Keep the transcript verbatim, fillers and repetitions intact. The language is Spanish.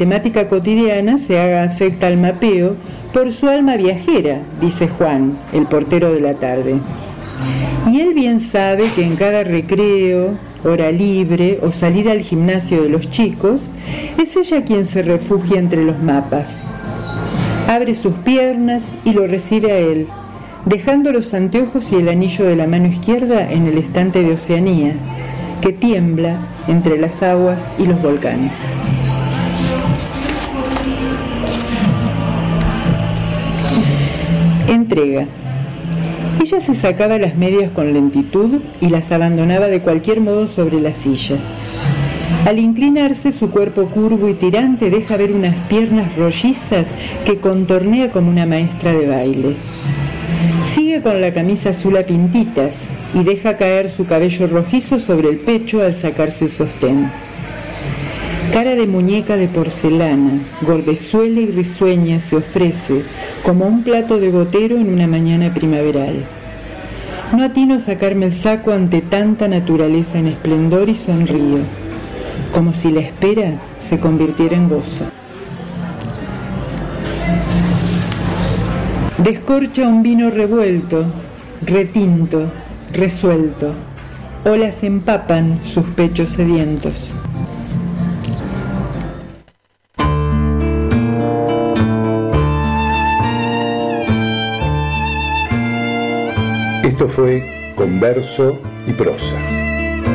matemática cotidiana se haga afecta al mapeo por su alma viajera, dice Juan, el portero de la tarde. Y él bien sabe que en cada recreo, hora libre o salida al gimnasio de los chicos, es ella quien se refugia entre los mapas. Abre sus piernas y lo recibe a él, dejando los anteojos y el anillo de la mano izquierda en el estante de Oceanía, que tiembla entre las aguas y los volcanes. Entrega. Ella se sacaba las medias con lentitud y las abandonaba de cualquier modo sobre la silla. Al inclinarse, su cuerpo curvo y tirante deja ver unas piernas rollizas que contornea como una maestra de baile. Sigue con la camisa azul a pintitas y deja caer su cabello rojizo sobre el pecho al sacarse el sostén. Cara de muñeca de porcelana, gordezuela y risueña se ofrece como un plato de gotero en una mañana primaveral. No atino a sacarme el saco ante tanta naturaleza en esplendor y sonrío, como si la espera se convirtiera en gozo. Descorcha un vino revuelto, retinto, resuelto. Olas empapan sus pechos sedientos. Esto fue Converso y Prosa.